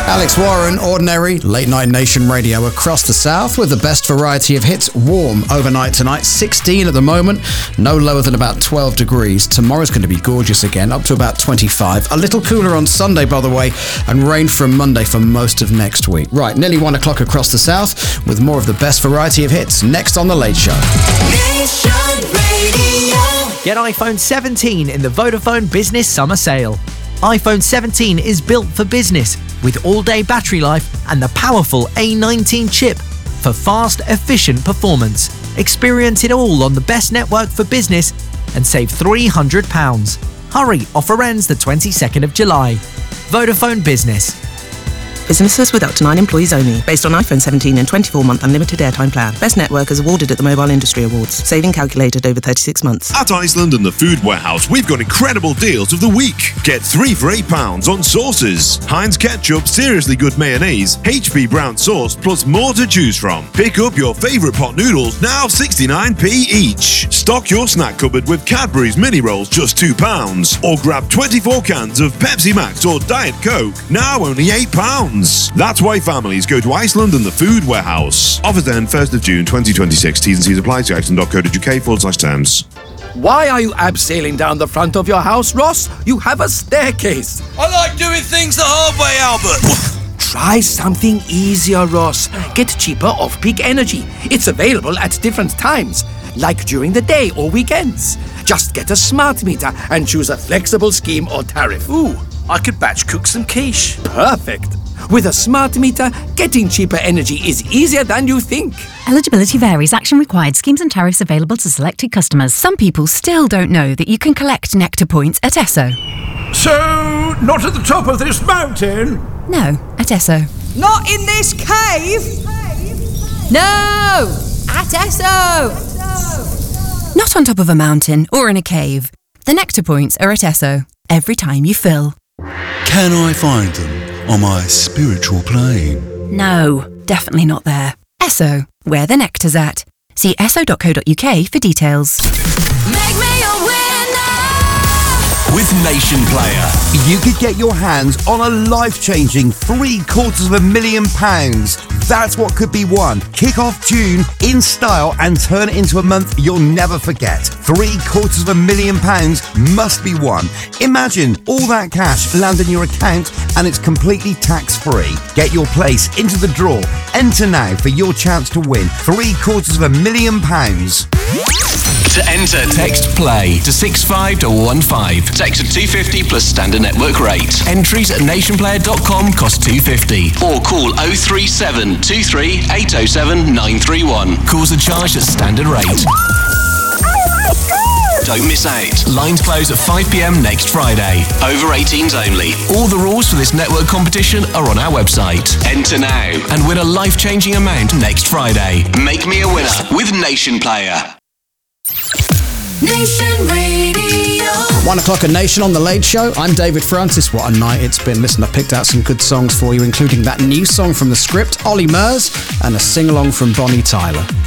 Alex Warren, Ordinary, Late Night Nation Radio across the south with the best variety of hits. Warm overnight tonight, 16 at the moment, no lower than about 12 degrees. Tomorrow's going to be gorgeous again, up to about 25. A little cooler on Sunday, by the way, and rain from Monday for most of next week. Right, nearly 1 o'clock across the south with more of the best variety of hits next on The Late Show. Nation Radio. Get iPhone 17 in the Vodafone Business Summer Sale. iPhone 17 is built for business with all-day battery life and the powerful A19 chip for fast, efficient performance. Experience it all on the best network for business and save £300. Hurry, offer ends the 22nd of July. Vodafone Business. Businesses with up to 9 employees only. Based on iPhone 17 and 24-month unlimited airtime plan. Best network is awarded at the Mobile Industry Awards. Saving calculated over 36 months. At Iceland and the Food Warehouse, we've got incredible deals of the week. Get 3 for £8 on sauces. Heinz Ketchup, Seriously Good Mayonnaise, HP Brown Sauce, plus more to choose from. Pick up your favourite pot noodles, now 69p each. Stock your snack cupboard with Cadbury's Mini Rolls, just £2. Or grab 24 cans of Pepsi Max or Diet Coke, now only £8. That's why families go to Iceland and the Food Warehouse. Offers end 1st of June 2026. T's and C's apply to iceland.co.uk/terms. Why are you abseiling down the front of your house, Ross? You have a staircase. I like doing things the hard way, Albert. Try something easier, Ross. Get cheaper off-peak energy. It's available at different times, like during the day or weekends. Just get a smart meter and choose a flexible scheme or tariff. Ooh, I could batch cook some quiche. Perfect. With a smart meter, getting cheaper energy is easier than you think. Eligibility varies. Action required. Schemes and tariffs available to selected customers. Some people still don't know that you can collect Nectar points at Esso. So, not at the top of this mountain? No, at Esso. Not in this cave? No! At Esso! Not on top of a mountain or in a cave. The Nectar points are at Esso. Every time you fill. Can I find them on my spiritual plane? No, definitely not there. Esso, where the nectar's at. See esso.co.uk for details. Make me a winner. With Nation Player, you could get your hands on a life-changing £750,000. That's what could be won. Kick off June in style and turn it into a month you'll never forget. £750,000 must be won. Imagine all that cash land in your account and it's completely tax-free. Get your place into the draw. Enter now for your chance to win £750,000. To enter, text PLAY to 65215. Text to 250 plus standard network rate. Entries at nationplayer.com cost £2.50. Or call 037 23 807 931. Calls are charged at standard rate. Don't miss out. Lines close at 5 p.m. next Friday. Over 18s only. All the rules for this network competition are on our website. Enter now and win a life-changing amount next Friday. Make me a winner with Nation Player. Nation Radio. 1 o'clock at Nation on The Late Show. I'm David Francis. What a night it's been. Listen, I picked out some good songs for you, including that new song from The Script, Ollie Murs, and a sing-along from Bonnie Tyler.